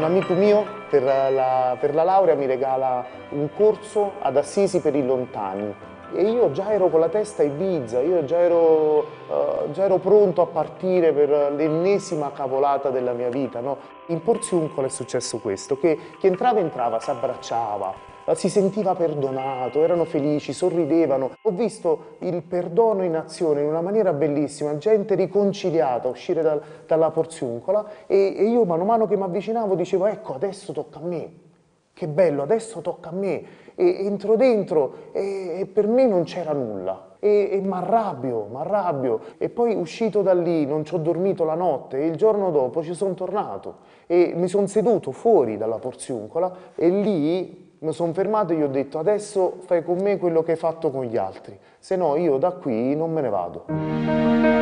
amico mio per la laurea mi regala un corso ad Assisi per i lontani e io già ero con la testa a Ibiza, io già ero pronto a partire per l'ennesima cavolata della mia vita, no? In Porziuncola è successo questo, che chi entrava si abbracciava, si sentiva perdonato, erano felici, sorridevano. Ho visto il perdono in azione in una maniera bellissima, gente riconciliata uscire dalla Porziuncola e io mano a mano che mi avvicinavo dicevo ecco adesso tocca a me, che bello, adesso tocca a me. E entro dentro e per me non c'era nulla. E m'arrabbio. E poi uscito da lì, non ci ho dormito la notte e il giorno dopo ci sono tornato. E mi sono seduto fuori dalla Porziuncola e lì mi sono fermato e gli ho detto adesso fai con me quello che hai fatto con gli altri, se no io da qui non me ne vado.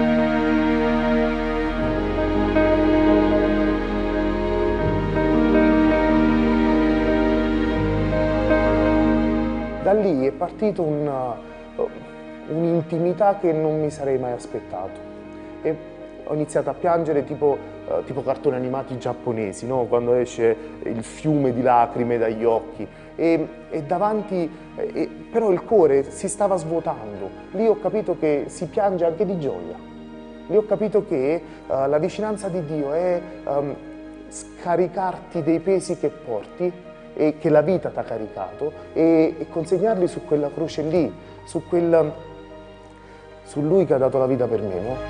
Da lì è partito un'intimità che non mi sarei mai aspettato. E ho iniziato a piangere tipo cartoni animati giapponesi, no? Quando esce il fiume di lacrime dagli occhi. E davanti, però il cuore si stava svuotando. Lì ho capito che si piange anche di gioia. Lì ho capito che la vicinanza di Dio è scaricarti dei pesi che porti e che la vita ti ha caricato e consegnarli su quella croce lì, su Lui che ha dato la vita per me, no?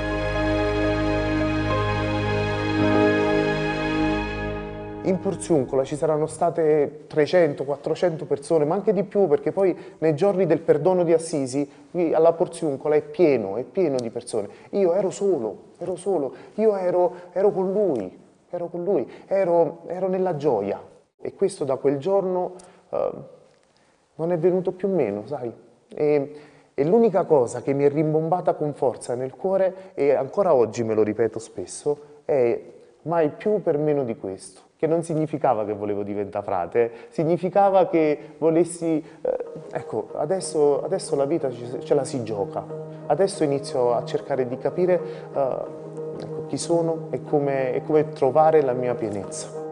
In Porziuncola ci saranno state 300-400 persone, ma anche di più, perché poi nei giorni del perdono di Assisi, qui alla Porziuncola è pieno di persone. Io ero solo, io ero con Lui, ero nella gioia. E questo da quel giorno non è venuto più meno, sai? E l'unica cosa che mi è rimbombata con forza nel cuore, e ancora oggi me lo ripeto spesso, è mai più per meno di questo. Che non significava che volevo diventare frate, significava che volessi... ecco, adesso la vita ce la si gioca. Adesso inizio a cercare di capire ecco, chi sono e come trovare la mia pienezza.